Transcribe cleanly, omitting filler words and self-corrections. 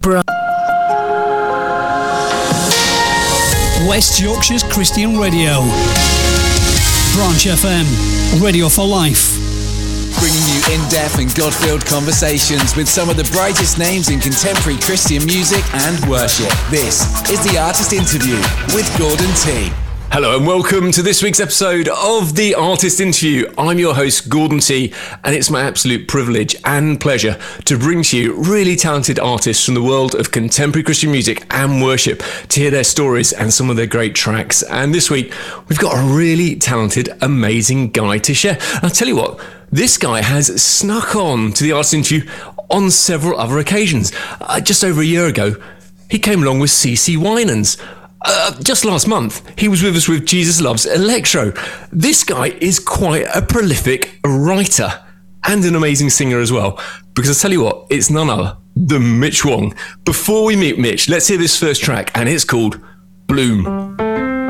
West Yorkshire's Christian Radio. Branch FM, radio for life. Bringing you in-depth and God-filled conversations with some of the brightest names in contemporary Christian music and worship. This is The Artist Interview with Gordon T. Hello and welcome to this week's episode of The Artist Interview. I'm your host, Gordon T, and it's my absolute privilege and pleasure to bring to you really talented artists from the world of contemporary Christian music and worship to hear their stories and some of their great tracks. And this week, we've got a really talented, amazing guy to share. And I'll tell you what, this guy has snuck on to The Artist Interview on several other occasions. Just over a year ago, he came along with CeCe Winans. Just last month, he was with us with Jesus Loves Electro. This guy is quite a prolific writer and an amazing singer as well. Because I tell you what, it's none other than Mitch Wong. Before we meet Mitch, let's hear this first track, and it's called Bloom.